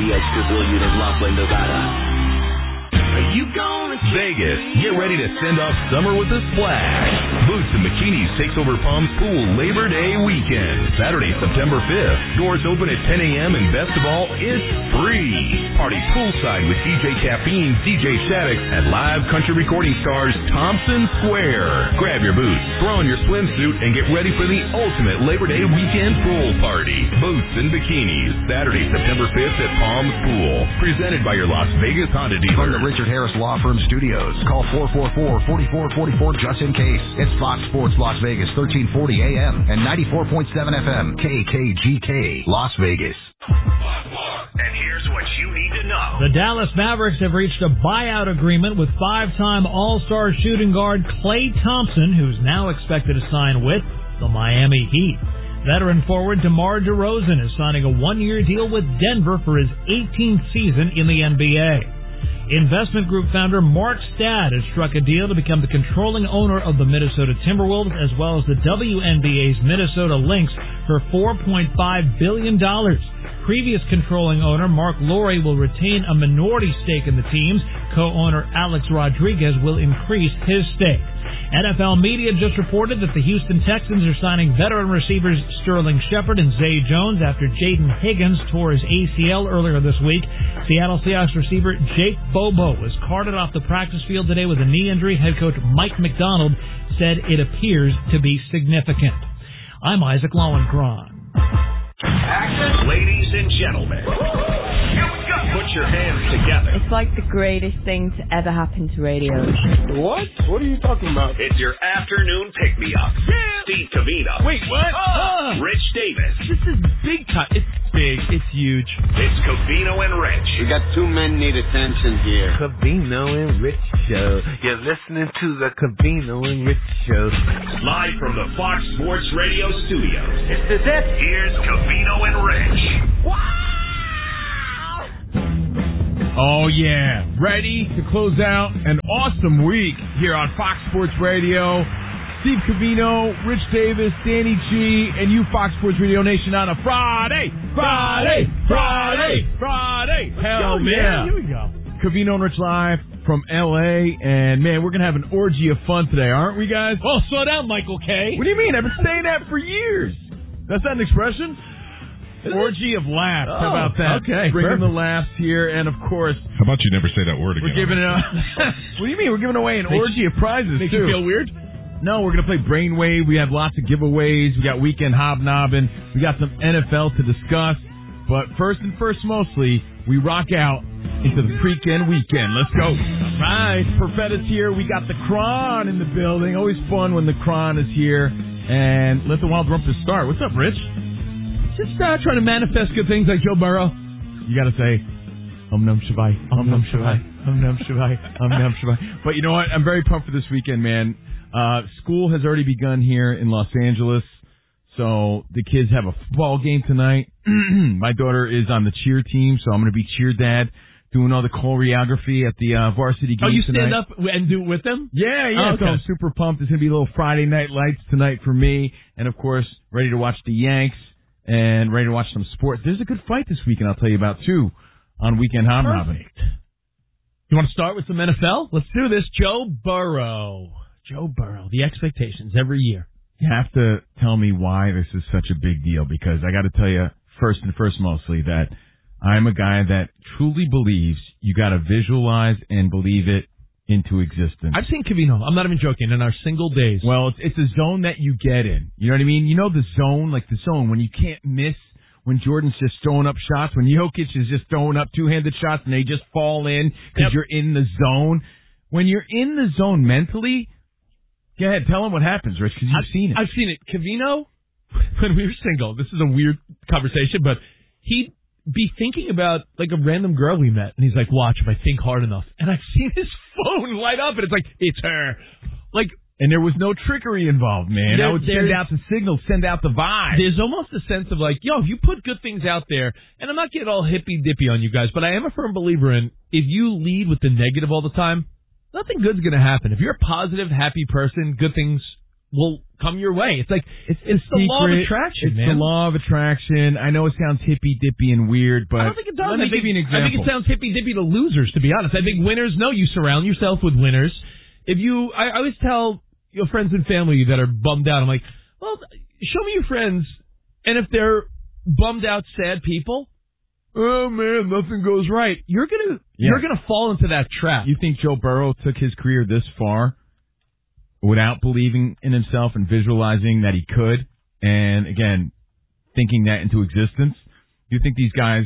the extra brilliant in Laughlin, Nevada. Are you going to Vegas, get ready to send off summer with a splash. Boots and Bikinis takes over Palms Pool Labor Day weekend. Saturday, September 5th. Doors open at 10 a.m. and best of all, it's free. Party poolside with DJ Caffeine, DJ Shattuck, and live country recording stars Thompson Square. Grab your boots, throw on your swimsuit, and get ready for the ultimate Labor Day weekend pool party. Boots and Bikinis, Saturday, September 5th at Palms Pool. Presented by your Las Vegas Honda dealer. From the Richard Harris Law Firm Studios. Call 444-4444 just in case. It's Fox Sports Las Vegas, 1340 AM and 94.7 FM, KKGK, Las Vegas. And here's what you need to know. The Dallas Mavericks have reached a buyout agreement with five-time All-Star shooting guard Klay Thompson, who's now expected to sign with the Miami Heat. Veteran forward DeMar DeRozan is signing a one-year deal with Denver for his 18th season in the NBA. Investment group founder Mark Stad has struck a deal to become the controlling owner of the Minnesota Timberwolves as well as the WNBA's Minnesota Lynx for $4.5 billion. Previous controlling owner Mark Lowry will retain a minority stake in the teams. Co-owner Alex Rodriguez will increase his stake. NFL media just reported that the Houston Texans are signing veteran receivers Sterling Shepard and Zay Jones after Jaden Higgins tore his ACL earlier this week. Seattle Seahawks receiver Jake Bobo was carted off the practice field today with a knee injury. Head coach Mike McDonald said it appears to be significant. I'm Isaac Lowenkron. Action, ladies and gentlemen. Here we go. Put your hands together. It's like the greatest thing to ever happen to radio. What? What are you talking about? It's your afternoon pick-me-up. Yeah. Steve Covino. Wait, what? Rich Davis. This is big time. It's big. It's huge. It's Covino and Rich. We got two men need attention here. Covino and Rich Show. You're listening to the Covino and Rich Show. Live from the Fox Sports Radio studios. This is it. Here's Covino and Rich. Wow! Oh, yeah. Ready to close out an awesome week here on Fox Sports Radio. Steve Covino, Rich Davis, Danny G, and you Fox Sports Radio Nation on a Friday. Hell yeah. Here we go. Covino and Rich live from L.A. And, man, we're going to have an orgy of fun today, aren't we, guys? Oh, slow down, Michael K. What do you mean? I've been saying that for years. That's not an expression? Orgy of laughs. How about that? Okay. Bringing the laughs here, and of course, how about you never say that word again? We're giving it. What do you mean? We're giving away an orgy of prizes Make too. You feel weird? No, we're gonna play Brainwave. We have lots of giveaways. We got Weekend Hobnobbing. We got some NFL to discuss. But first and mostly, we rock out into the pre-ken weekend. Let's go. All right, Perfetta's here. We got the Kron in the building. Always fun when the Kron is here. And let the Wild Rumpus start. What's up, Rich? Just trying to manifest good things like Joe Burrow. You got to say, Num Shivai, Num Shivai, Num Shivai, Num Shivai. But you know what? I'm very pumped for this weekend, man. School has already begun here in Los Angeles, so the kids have a football game tonight. My daughter is on the cheer team, so I'm going to be cheer dad, doing all the choreography at the varsity game tonight. Oh, you stand up and do it with them? Yeah. Oh, okay. So I'm super pumped. It's going to be a little Friday Night Lights tonight for me, and of course, ready to watch the Yanks. And ready to watch some sports. There's a good fight this weekend I'll tell you about, too, on Weekend Hobnobbing. You want to start with some NFL? Let's do this. Joe Burrow, the expectations every year. You have to tell me why this is such a big deal, because I got to tell you, first mostly, that I'm a guy that truly believes you got to visualize and believe it into existence. I've seen Covino. I'm not even joking. In our single days. Well, it's a zone that you get in. You know what I mean? You know the zone, when you can't miss, when Jordan's just throwing up shots, when Jokic is just throwing up two-handed shots and they just fall in because you're in the zone. When you're in the zone mentally, go ahead, tell them what happens, Rich, because you've seen it. I've seen it. Covino, when we were single, this is a weird conversation, but he'd be thinking about like a random girl we met, and he's like, watch if I think hard enough. And I've seen his phone light up, and it's like, it's her. Like, and there was no trickery involved, man. I would send out the signal, send out the vibe. There's almost a sense of like, if you put good things out there, and I'm not getting all hippy-dippy on you guys, but I am a firm believer in if you lead with the negative all the time, nothing good's going to happen. If you're a positive, happy person, good things will come your way. It's like it's the secret, law of attraction, it's man. the law of attraction. I know it sounds hippy-dippy and weird, but I don't think it does. let me give you an example. I think it sounds hippy-dippy to losers, to be honest. I think winners know you surround yourself with winners. I always tell your friends and family that are bummed out, I'm like, well, show me your friends, and if they're bummed out, sad people, oh man, nothing goes right. You're gonna fall into that trap. You think Joe Burrow took his career this far without believing in himself and visualizing that he could, and again, thinking that into existence? You think these guys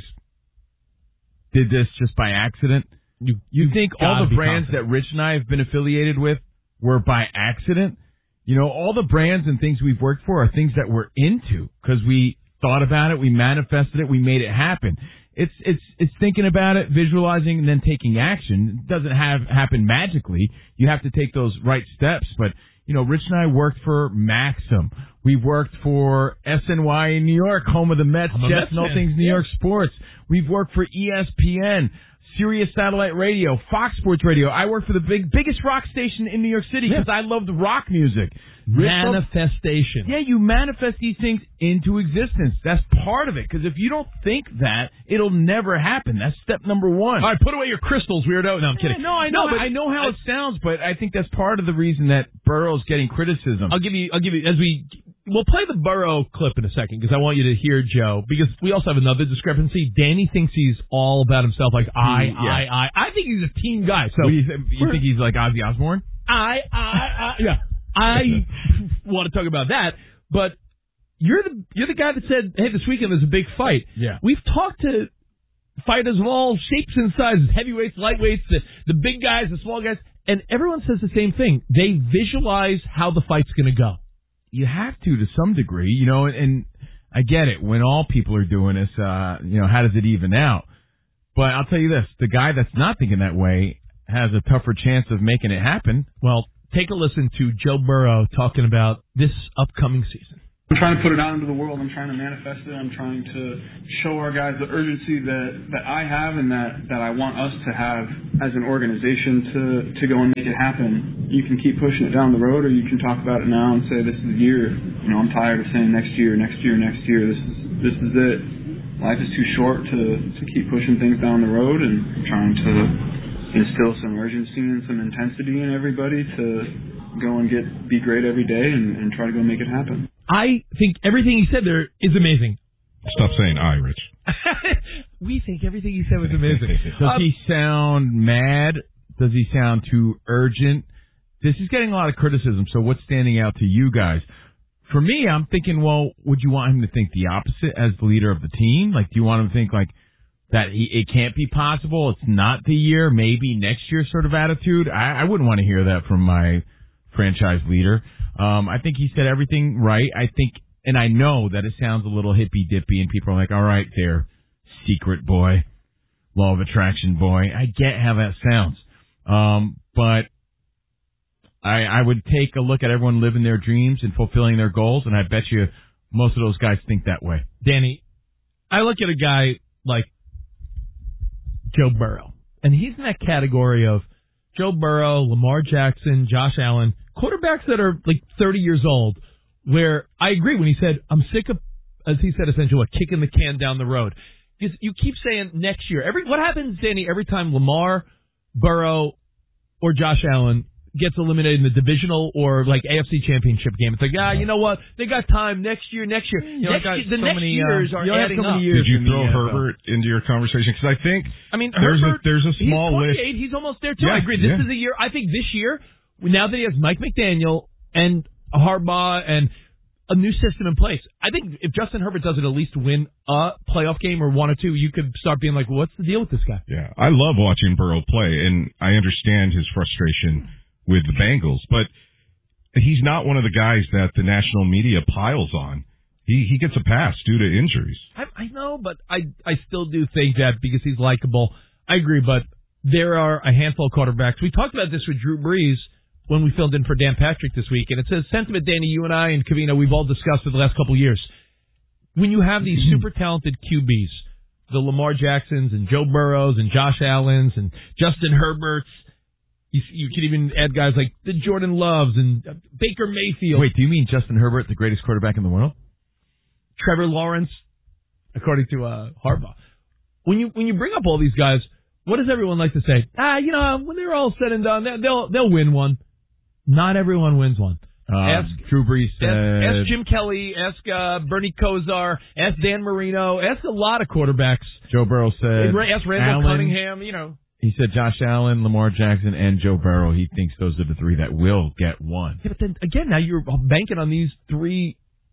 did this just by accident? You think all the brands that Rich and I have been affiliated with were by accident? You know, all the brands and things we've worked for are things that we're into because we thought about it, we manifested it, we made it happen. It's thinking about it, visualizing, and then taking action. It doesn't happen magically. You have to take those right steps. But, you know, Rich and I worked for Maxim. We worked for SNY in New York, home of the Mets, Jets, and all things New York sports. We've worked for ESPN, Sirius Satellite Radio, Fox Sports Radio. I work for the biggest rock station in New York City because I love the rock music. Manifestation. Yeah, you manifest these things into existence. That's part of it. Because if you don't think that, it'll never happen. That's step number one. All right, put away your crystals, weirdo. No, I'm kidding. No, I know. I know how it sounds, but I think that's part of the reason that Burrow's getting criticism. I'll give you we'll play the Burrow clip in a second because I want you to hear Joe, because we also have another discrepancy. Danny thinks he's all about himself, like I think he's a team guy. So you think he's like Ozzy Osbourne? Yeah. I want to talk about that, but you're the guy that said, hey, this weekend there's a big fight. Yeah. We've talked to fighters of all shapes and sizes, heavyweights, lightweights, the big guys, the small guys, and everyone says the same thing. They visualize how the fight's going to go. You have to some degree, you know, and I get it. When all people are doing this, you know, how does it even out? But I'll tell you this, the guy that's not thinking that way has a tougher chance of making it happen. Well, take a listen to Joe Burrow talking about this upcoming season. I'm trying to put it out into the world. I'm trying to manifest it. I'm trying to show our guys the urgency that I have and that I want us to have as an organization to go and make it happen. You can keep pushing it down the road, or you can talk about it now and say, this is the year. You know, I'm tired of saying next year. This is it. Life is too short to keep pushing things down the road, and I'm trying to instill some urgency and some intensity in everybody to go and be great every day and try to go make it happen. I think everything he said there is amazing. Stop saying I, Rich. We think everything he said was amazing. Does he sound mad? Does he sound too urgent? This is getting a lot of criticism, so what's standing out to you guys? For me, I'm thinking, well, would you want him to think the opposite as the leader of the team? Like, do you want him to think, like, that it can't be possible, it's not the year, maybe next year sort of attitude? I wouldn't want to hear that from my franchise leader. I think he said everything right. I think, and I know that it sounds a little hippy-dippy, and people are like, all right there, secret boy, law of attraction boy. I get how that sounds. But I would take a look at everyone living their dreams and fulfilling their goals, and I bet you most of those guys think that way. Danny, I look at a guy like Joe Burrow, and he's in that category of Joe Burrow, Lamar Jackson, Josh Allen, quarterbacks that are like 30 years old, where I agree when he said, I'm sick of, as he said, essentially, kicking the can down the road. You keep saying next year. What happens, Danny, every time Lamar, Burrow, or Josh Allen gets eliminated in the divisional or like AFC championship game? It's like, you know what? They got time next year. The next years are adding up. Did you throw Herbert into your conversation? Because I think there's a small list. He's almost there too. Yeah, I agree. This is a year. I think this year, now that he has Mike McDaniel and Harbaugh and a new system in place, I think if Justin Herbert doesn't at least win a playoff game or one or two, you could start being like, well, what's the deal with this guy? Yeah, I love watching Burrow play, and I understand his frustration with the Bengals, but he's not one of the guys that the national media piles on. He gets a pass due to injuries. I know, but I still do think that because he's likable. I agree, but there are a handful of quarterbacks. We talked about this with Drew Brees when we filled in for Dan Patrick this week, and it's a sentiment, Danny, you and I and Covino, we've all discussed for the last couple of years. When you have these super talented QBs, the Lamar Jacksons and Joe Burrows and Josh Allens and Justin Herberts, You could even add guys like the Jordan Loves and Baker Mayfield. Wait, do you mean Justin Herbert, the greatest quarterback in the world? Trevor Lawrence, according to Harbaugh. When you bring up all these guys, what does everyone like to say? When they're all said and done, they'll win one. Not everyone wins one. Drew Brees said. Ask Jim Kelly. Ask Bernie Kosar. Ask Dan Marino. Ask a lot of quarterbacks. Joe Burrow said. Ask Randall Cunningham. He said Josh Allen, Lamar Jackson, and Joe Burrow. He thinks those are the three that will get one. Yeah, but then again, now you're banking on these three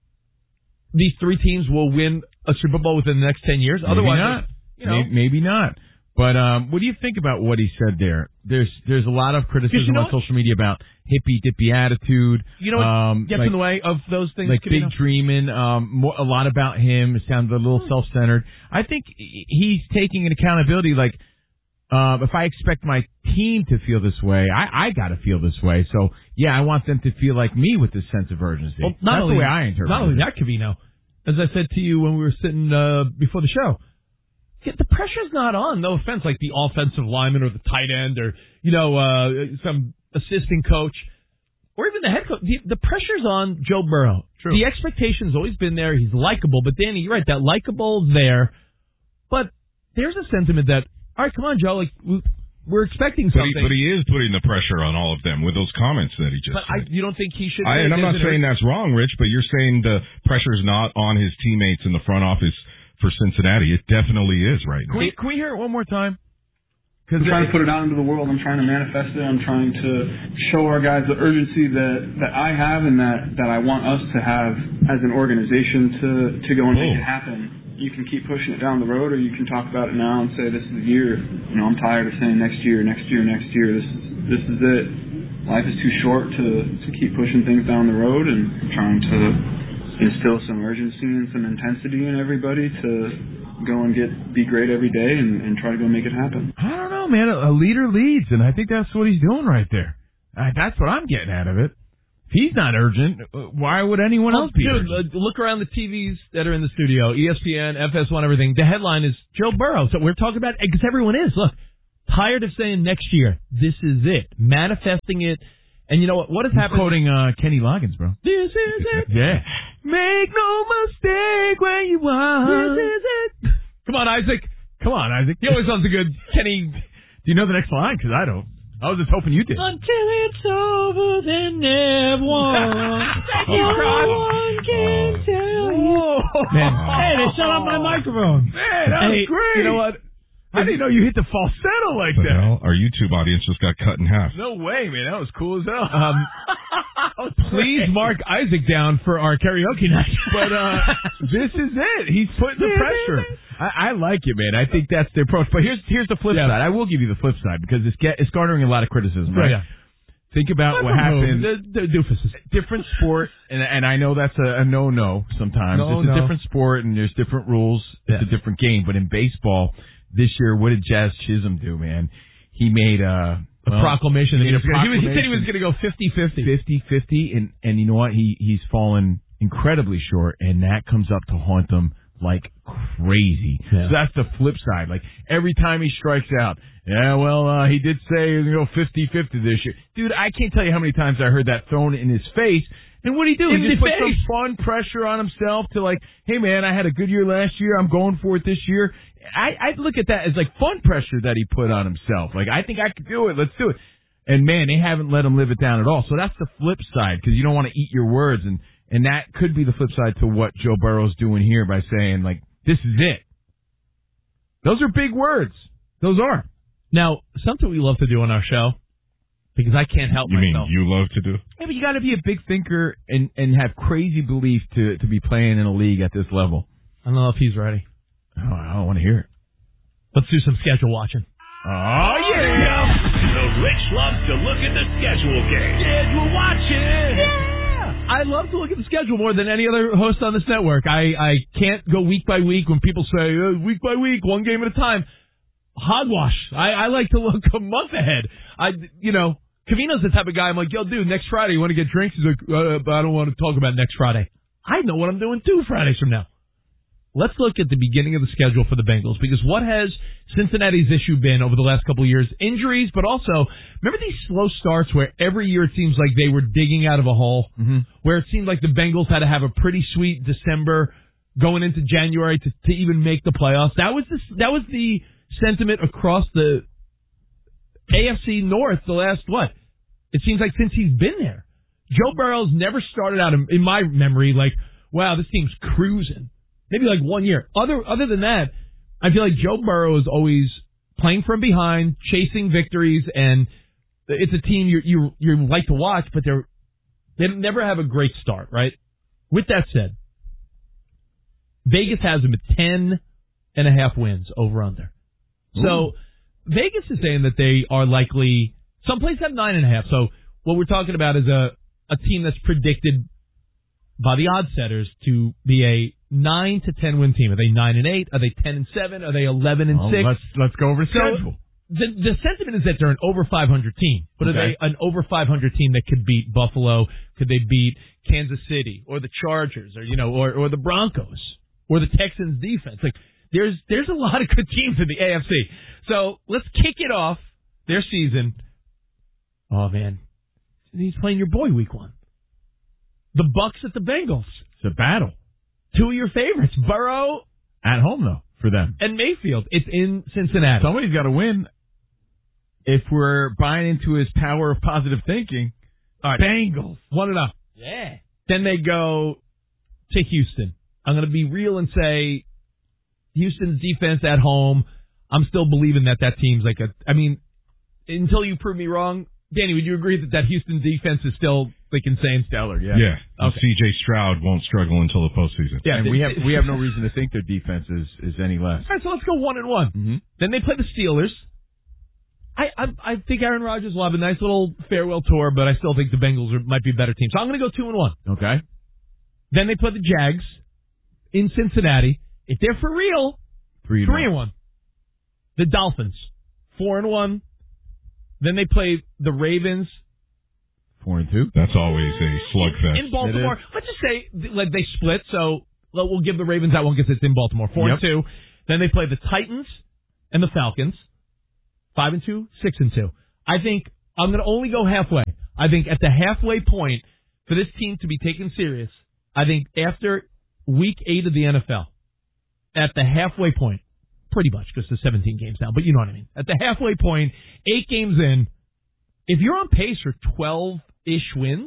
teams will win a Super Bowl within the next 10 years. Maybe Otherwise, not. Maybe not. But what do you think about what he said there? There's a lot of criticism on social media about hippie dippy attitude. What gets in the way of those things? Like big dreaming. A lot about him. It sounds a little self-centered. I think he's taking an accountability. Like if I expect my team to feel this way, I got to feel this way. So I want them to feel like me with this sense of urgency. Well, That's the way I interpret it. Not only that, Covino, as I said to you when we were sitting before the show. The pressure's not on. No offense, like the offensive lineman or the tight end or some assistant coach or even the head coach. The pressure's on Joe Burrow. True. The expectation's always been there. He's likable, but Danny, you're right. That likable's there, but there's a sentiment that all right, come on, Joe. Like we're expecting something. But he is putting the pressure on all of them with those comments that he just. But you don't think he should? And I'm not saying that's wrong, Rich. But you're saying the pressure's not on his teammates in the front office. For Cincinnati, it definitely is right now. Can we hear it one more time? I'm trying to put it out into the world. I'm trying to manifest it. I'm trying to show our guys the urgency that I have and that I want us to have as an organization to go and make it happen. You can keep pushing it down the road, or you can talk about it now and say this is the year. I'm tired of saying next year. This is it. Life is too short to keep pushing things down the road, and I'm trying to instill some urgency and some intensity in everybody to go and be great every day and try to go make it happen. I don't know, man. A leader leads, and I think that's what he's doing right there. That's what I'm getting out of it. If he's not urgent, why would anyone else be urgent? Look around the TVs that are in the studio, ESPN, FS1, everything. The headline is Joe Burrow. So we're talking about, because everyone is. Look, tired of saying next year, this is it. Manifesting it. And you know what has happened? Quoting Kenny Loggins, bro. This is it. Yeah. Make no mistake when you want. This is it. Come on, Isaac. He always sounds a good Kenny. Do you know the next line? Because I don't. I was just hoping you did. Until it's over, then never one. No one can tell you. Man. Hey, they shut off my microphone. Man, that was great. You know what? I didn't know you hit the falsetto like that. Hell? Our YouTube audience just got cut in half. No way, man. That was cool as hell. Please mark Isaac down for our karaoke night. But this is it. He's putting the pressure. I like it, man. I think that's the approach. But here's the flip side. I will give you the flip side because it's garnering a lot of criticism, right? Yeah. Think about what happened. The doofuses. Different sport, and I know that's a no sometimes. It's a different sport, and there's different rules. It's a different game. But in baseball, this year, what did Jazz Chisholm do, man? He made a proclamation. He said he was going to go 50-50. 50-50, and you know what? He's fallen incredibly short, and that comes up to haunt him like crazy. Yeah. So that's the flip side. Like, every time he strikes out, he did say he was going to go 50-50 this year. Dude, I can't tell you how many times I heard that thrown in his face. And what did he do? He just put some fun pressure on himself to like, hey, man, I had a good year last year. I'm going for it this year. I look at that as like fun pressure that he put on himself. Like, I think I could do it. Let's do it. And, man, they haven't let him live it down at all. So that's the flip side because you don't want to eat your words. And that could be the flip side to what Joe Burrow's doing here by saying, like, this is it. Those are big words. Those are. Now, something we love to do on our show, because I can't help myself. You mean you love to do? Yeah, but you got to be a big thinker and have crazy belief to be playing in a league at this level. I don't know if he's ready. Oh, I don't want to hear it. Let's do some schedule watching. Oh, yeah. The Rich loves to look at the schedule game. Schedule watching. Yeah. I love to look at the schedule more than any other host on this network. I can't go week by week when people say, week by week, one game at a time. Hogwash. I like to look a month ahead. Covino's the type of guy I'm like, yo, dude, next Friday, you want to get drinks? He's like, I don't want to talk about next Friday. I know what I'm doing 2 Fridays from now. let's look at the beginning of the schedule for the Bengals, because what has Cincinnati's issue been over the last couple of years? Injuries, but also, remember these slow starts where every year it seems like they were digging out of a hole, where it seemed like the Bengals had to have a pretty sweet December going into January to even make the playoffs. That was the sentiment across the AFC North the last, it seems like since he's been there. Joe Burrow's never started out, in my memory, like, wow, this team's cruising. Maybe like 1 year. Other than that, I feel like Joe Burrow is always playing from behind, chasing victories, and it's a team you like to watch, but they never have a great start, right? With that said, Vegas has them at 10.5 wins over under. So Vegas is saying that they are likely, some places have 9.5. So what we're talking about is a team that's predicted by the odd setters to be a 9 to 10 win team. Are they 9-8? Are they 10-7? Are they 11-6? Let's go over the schedule. The sentiment is that they're an over 500 team, but are they an over 500 team that could beat Buffalo? Could they beat Kansas City or the Chargers or the Broncos or the Texans defense? Like there's a lot of good teams in the AFC. So let's kick it off their season. Oh man, he's playing your boy week 1. The Bucks at the Bengals. It's a battle. 2 of your favorites, Burrow at home though for them, and Mayfield. It's in Cincinnati. Somebody's got to win. If we're buying into his power of positive thinking, all right, Bengals 1-0. Yeah. Then they go to Houston. I'm going to be real and say Houston's defense at home. I'm still believing that team's like until you prove me wrong. Danny, would you agree that Houston defense is still like insane stellar? Yeah. Yeah. Okay. C.J. Stroud won't struggle until the postseason. Yeah, and we have no reason to think their defense is any less. All right, so let's go 1-1. Mm-hmm. Then they play the Steelers. I think Aaron Rodgers will have a nice little farewell tour, but I still think the Bengals might be a better team. So I'm going to go 2-1. Okay. Then they play the Jags in Cincinnati. If they're for real, 3-1. The Dolphins, 4-1. Then they play the Ravens. 4-2. That's always a slugfest. In Baltimore. Let's just say they split, so we'll give the Ravens that one because it's in Baltimore. 4-2. Then they play the Titans and the Falcons. 5-2, 6-2. I think I'm going to only go halfway. I think at the halfway point for this team to be taken serious, I think after week 8 of the NFL, at the halfway point, pretty much because there's 17 games now, but you know what I mean. At the halfway point, 8 games in, if you're on pace for 12-ish wins,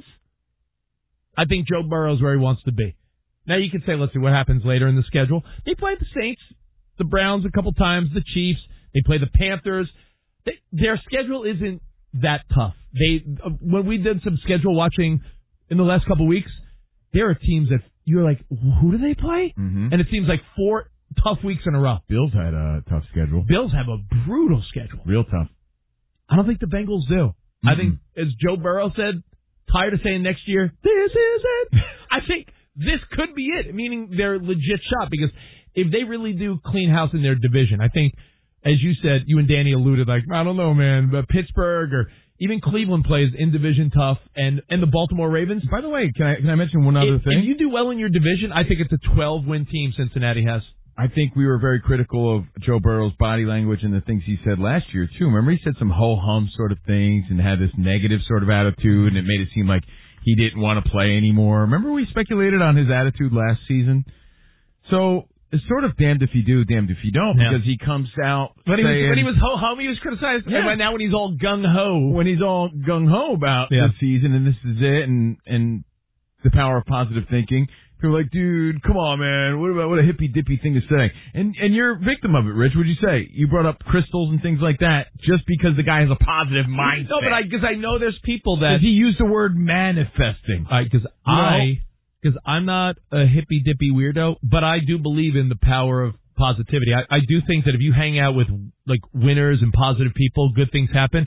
I think Joe Burrow's where he wants to be. Now you can say, let's see what happens later in the schedule. They play the Saints, the Browns a couple times, the Chiefs. They play the Panthers. Their schedule isn't that tough. When we did some schedule watching in the last couple weeks, there are teams that you're like, who do they play? Mm-hmm. And it seems like 4 tough weeks in a row. Bills had a tough schedule. Bills have a brutal schedule. Real tough. I don't think the Bengals do. Mm-hmm. I think, as Joe Burrow said, tired of saying next year, this is it. I think this could be it, meaning they're legit shot, because if they really do clean house in their division, I think, as you said, you and Danny alluded, like, I don't know, man, but Pittsburgh or even Cleveland plays in division tough, and the Baltimore Ravens. By the way, can I mention one other thing? If you do well in your division, I think it's a 12-win team Cincinnati has. I think we were very critical of Joe Burrow's body language and the things he said last year, too. Remember, he said some ho-hum sort of things and had this negative sort of attitude, and it made it seem like he didn't want to play anymore. Remember we speculated on his attitude last season? So it's sort of damned if you do, damned if you don't, because he comes out when saying, he was ho-hum, he was criticized. Yeah. And now when he's all gung-ho. When he's all gung-ho about the season and this is it and the power of positive thinking, people are like, dude, come on, man, what a hippy-dippy thing to say. And you're a victim of it, Rich. What'd you say? You brought up crystals and things like that just because the guy has a positive mindset. No, but because I know there's people that... he used the word manifesting. Because I'm not a hippy-dippy weirdo, but I do believe in the power of positivity. I do think that if you hang out with like winners and positive people, good things happen.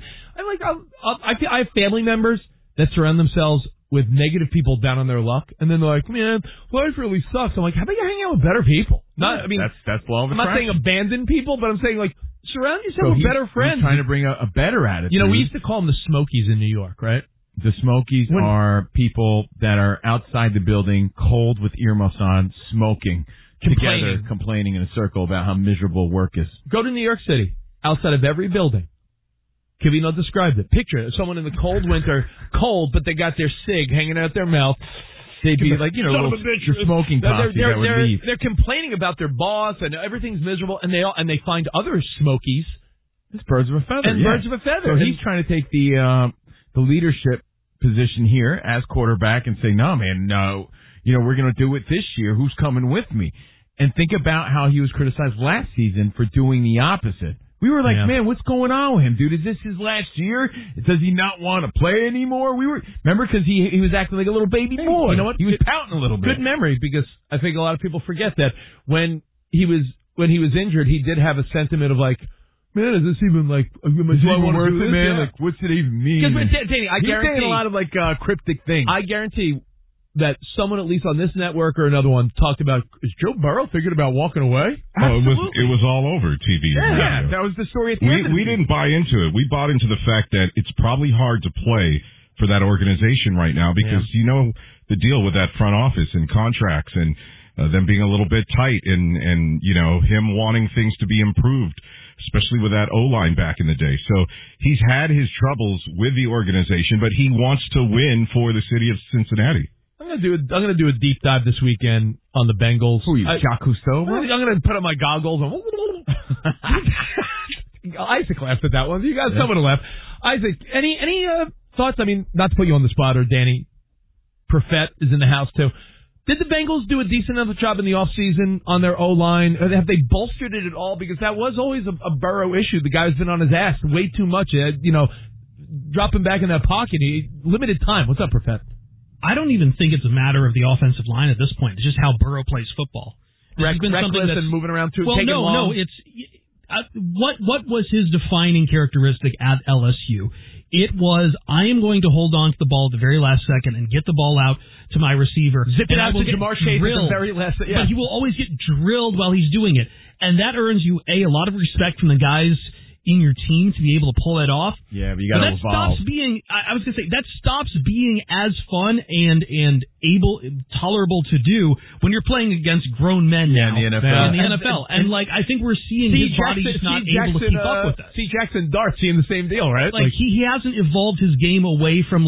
I have family members that surround themselves with negative people down on their luck, and then they're like, man, life really sucks. I'm like, how about you hang out with better people? That's law of attraction. I'm not saying abandon people, but I'm saying, like, surround yourself with better friends. He's trying to bring a better attitude. You know, we used to call them the Smokies in New York, right? The Smokies are people that are outside the building, cold with earmuffs on, smoking together complaining in a circle about how miserable work is. Go to New York City. Outside of every building. Covino described it. Picture it. Someone in the cold winter, cold, but they got their cig hanging out their mouth. They'd be like, you know, son of a bitch, you're smoking posse that would leave. They're complaining about their boss and everything's miserable, and they find other Smokies. It's birds of a feather. And birds of a feather. So he's trying to take the leadership position here as quarterback and say, no, man, no, you know, we're going to do it this year. Who's coming with me? And think about how he was criticized last season for doing the opposite. We were like, man, what's going on with him, dude? Is this his last year? Does he not want to play anymore? Remember, because he was acting like a little baby boy. You know what? He was pouting a little bit. Good memory, because I think a lot of people forget that when he was injured, he did have a sentiment of like, man, is this even like, do I want to do this? Man, like, what's it even mean? Because Danny, I guarantee saying a lot of like cryptic things. I guarantee that someone, at least on this network or another one, talked about, is Joe Burrow thinking about walking away? Oh, it was all over TV. Yeah, that was the story at the end. We didn't buy into it. We bought into the fact that it's probably hard to play for that organization right now because you know the deal with that front office and contracts and them being a little bit tight and you know him wanting things to be improved, especially with that O-line back in the day. So he's had his troubles with the organization, but he wants to win for the city of Cincinnati. I'm gonna do a deep dive this weekend on the Bengals. Who are you, Jacques Cousteau? I'm gonna put on my goggles and Isaac laughed at that one. You got someone to laugh. Isaac, any thoughts? I mean, not to put you on the spot, or Danny Perfett is in the house too. Did the Bengals do a decent enough job in the offseason on their O-line? Have they bolstered it at all? Because that was always a Burrow issue. The guy's been on his ass way too much. You know, dropping back in that pocket. Limited time. What's up, Perfett? I don't even think it's a matter of the offensive line at this point. It's just how Burrow plays football. Reckless and moving around too. Well, no. It's what was his defining characteristic at LSU? It was, I am going to hold on to the ball at the very last second and get the ball out to my receiver. Zip it out to Jamar Chase at the very last second. But he will always get drilled while he's doing it. And that earns you, a lot of respect from the guys in your team to be able to pull that off. Yeah, but you got to evolve. Stops being, I was going to say, that stops being as fun and tolerable to do when you're playing against grown men now in the NFL. And like, I think we're seeing his body just not able to keep up with that. C. Jackson Dart seeing the same deal, right? Like he hasn't evolved his game away from